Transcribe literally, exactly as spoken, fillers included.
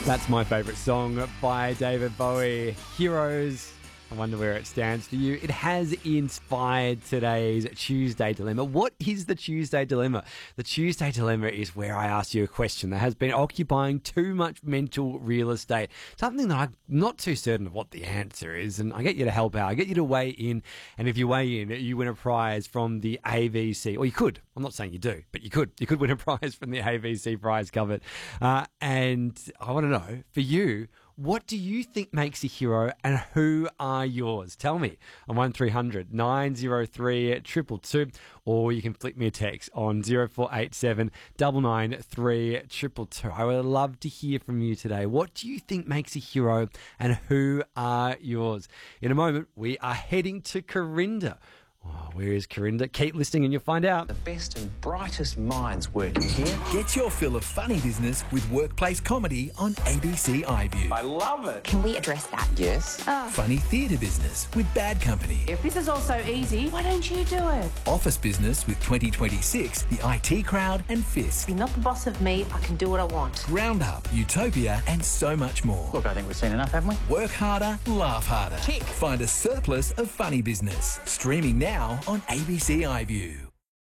That's my favourite song by David Bowie, Heroes. I wonder where it stands for you. It has inspired today's Tuesday Dilemma. What is the Tuesday Dilemma? The Tuesday Dilemma is where I ask you a question that has been occupying too much mental real estate. Something that I'm not too certain of what the answer is, and I get you to help out. I get you to weigh in, and if you weigh in, you win a prize from the A V C. Or you could. I'm not saying you do, but you could. You could win a prize from the A V C prize cupboard. Uh, and I want to know, for you, what do you think makes a hero and who are yours? Tell me on one three hundred nine oh three two two two, or you can flick me a text on zero four eight seven nine nine three two two two. I would love to hear from you today. What do you think makes a hero and who are yours? In a moment, we are heading to Corinda. Oh, where is Corinda? Keep listening and you'll find out. The best and brightest minds working here. Get your fill of funny business with workplace comedy on A B C iView. I love it. Can we address that? Yes. Oh. Funny theatre business with Bad Company. If this is all so easy, why don't you do it? Office business with twenty twenty-six, the I T Crowd and Fisk. You're not the boss of me, I can do what I want. Roundup, Utopia and so much more. Look, I think we've seen enough, haven't we? Work harder, laugh harder. Tick. Find a surplus of funny business. Streaming now on A B C iView.